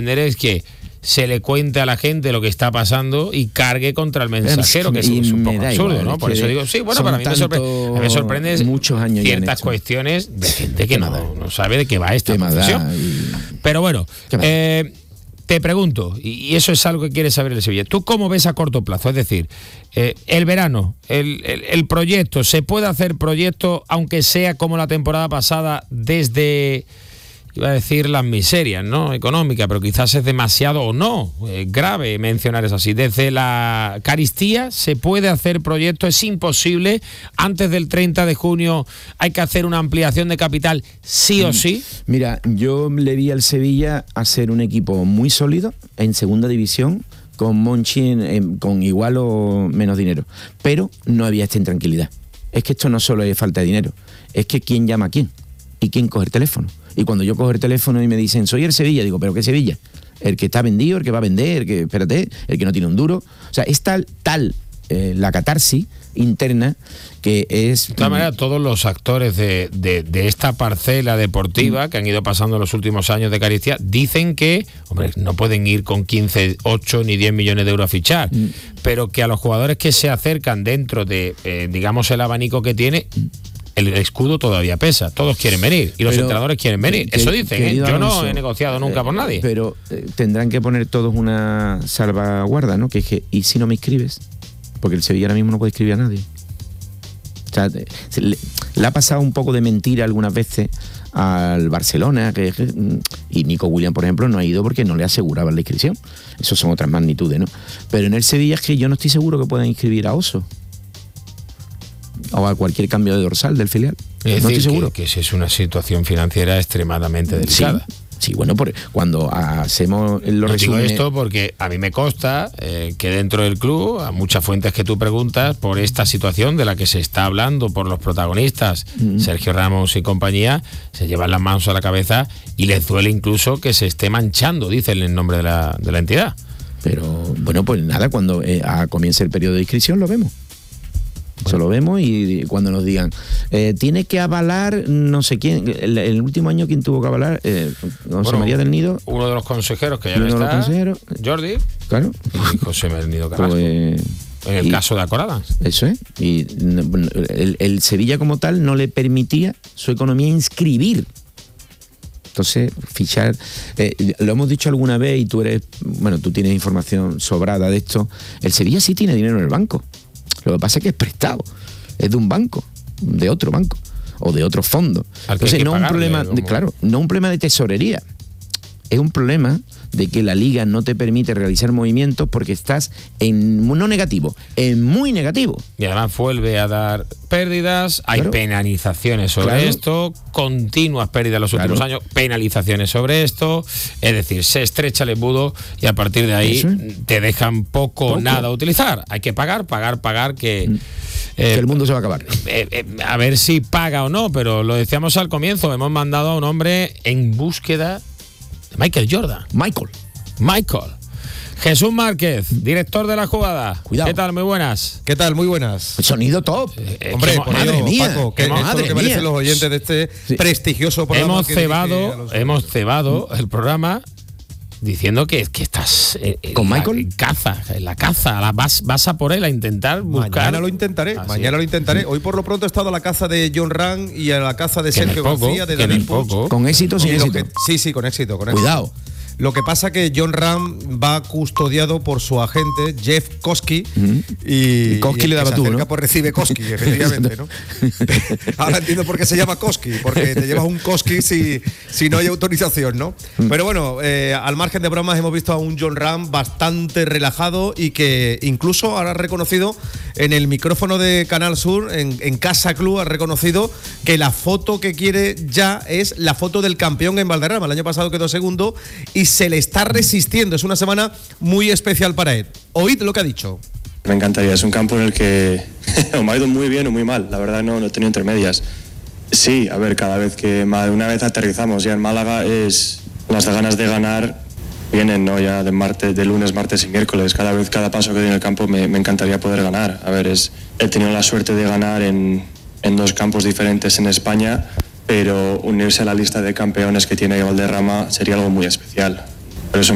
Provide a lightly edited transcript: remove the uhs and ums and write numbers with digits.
entender es que se le cuente a la gente lo que está pasando y cargue contra el mensajero, que es un poco absurdo, igual, ¿no? Por eso digo, sí, bueno, para mí me sorprende muchos años ciertas cuestiones de gente que no sabe de qué va esta profesión. Pero bueno, te pregunto, y eso es algo que quiere saber el Sevilla, ¿tú cómo ves a corto plazo? Es decir, el verano, el proyecto, ¿se puede hacer proyecto aunque sea como la temporada pasada desde... iba a decir las miserias, ¿no?, económicas, pero quizás es demasiado o no, grave mencionar eso así. Desde la caristía se puede hacer proyecto, es imposible. Antes del 30 de junio hay que hacer una ampliación de capital sí o sí. Mira, yo le vi al Sevilla a ser un equipo muy sólido en segunda división, con Monchi con igual o menos dinero, pero no había esta intranquilidad. Es que esto no solo es falta de dinero, es que quién llama a quién y quién coge el teléfono. Y cuando yo cojo el teléfono y me dicen, soy el Sevilla, digo, ¿pero qué Sevilla? El que está vendido, el que va a vender, el que no tiene un duro. O sea, es tal la catarsis interna que es... De todas maneras, todos los actores de esta parcela deportiva que han ido pasando los últimos años de caristía dicen que, hombre, no pueden ir con 15, 8 ni 10 millones de euros a fichar, pero que a los jugadores que se acercan dentro de, digamos, el abanico que tiene... el escudo todavía pesa, todos quieren venir y los entrenadores quieren venir, eso dicen, yo no he negociado nunca por nadie. Pero tendrán que poner todos una salvaguarda, ¿no? Que es que, ¿y si no me inscribes? Porque el Sevilla ahora mismo no puede inscribir a nadie. O sea, le ha pasado un poco de mentira algunas veces al Barcelona, y Nico Williams, por ejemplo, no ha ido porque no le aseguraban la inscripción. Eso son otras magnitudes, ¿no? Pero en el Sevilla es que yo no estoy seguro que puedan inscribir a Oso o a cualquier cambio de dorsal del filial. Es no decir, estoy seguro. Que es una situación financiera extremadamente delicada. Sí, bueno, cuando hacemos los resúmenes... Digo esto porque a mí me consta que dentro del club, a muchas fuentes que tú preguntas, por esta situación de la que se está hablando por los protagonistas, Sergio Ramos y compañía, se llevan las manos a la cabeza y les duele incluso que se esté manchando, dicen, el nombre de la entidad. Pero, bueno, pues nada, cuando comience el periodo de inscripción lo vemos. Eso lo vemos y cuando nos digan tiene que avalar no sé quién, el último año quién tuvo que avalar, José María del Nido, uno de los consejeros que ya no está, Jordi, claro, y José María del Nido Carrasco, en el caso de Acoradas. Eso es, y el Sevilla como tal no le permitía su economía inscribir. Entonces, fichar, lo hemos dicho alguna vez y tú tienes información sobrada de esto, el Sevilla sí tiene dinero en el banco. Lo que pasa es que es prestado, es de un banco, de otro banco o de otro fondo. Entonces no es un problema, no un problema de tesorería, es un problema de que la liga no te permite realizar movimientos porque estás en no negativo, en muy negativo. Y además vuelve a dar pérdidas, hay penalizaciones sobre esto, continuas pérdidas en los últimos años, penalizaciones sobre esto, es decir, se estrecha el embudo y a partir de ahí te dejan poco o nada a utilizar. Hay que pagar, que el mundo se va a acabar. A ver si paga o no, pero lo decíamos al comienzo, hemos mandado a un hombre en búsqueda de Michael Jordan. Michael. Jesús Márquez, director de La Jugada. Cuidado. ¿Qué tal? Muy buenas. ¿Qué tal? Muy buenas. Sonido top. Hombre, madre mía. Paco, que madre que merecen los oyentes de este prestigioso programa. Hemos cebado el programa diciendo que estás con Michael en la caza, vas a por él a intentar buscar. Mañana lo intentaré. Hoy por lo pronto he estado a la caza de John Ram y a la caza de Sergio García, de David Puig. ¿Con éxito sin éxito? Sí, con éxito. Cuidado. Lo que pasa que John Ram va custodiado por su agente Jeff Koski y Koski le daba tú, ¿no? Pues recibe Koski, efectivamente, ¿no? Ahora entiendo por qué se llama Koski, porque te llevas un Koski si no hay autorización, ¿no? Pero bueno, al margen de bromas, hemos visto a un John Ram bastante relajado y que incluso ahora ha reconocido en el micrófono de Canal Sur, en Casa Club, ha reconocido que la foto que quiere ya es la foto del campeón en Valderrama. El año pasado quedó segundo y se le está resistiendo. Es una semana muy especial para él. Oíd lo que ha dicho. Me encantaría, es un campo en el que o me ha ido muy bien o muy mal, la verdad no he tenido intermedias. Sí, a ver, cada vez que una vez aterrizamos ya en Málaga, es las ganas de ganar vienen, ¿no? Ya de lunes, martes y miércoles. Cada paso que doy en el campo me encantaría poder ganar. A ver, he tenido la suerte de ganar en 2 campos diferentes en España, pero unirse a la lista de campeones que tiene Valderrama sería algo muy especial. Por eso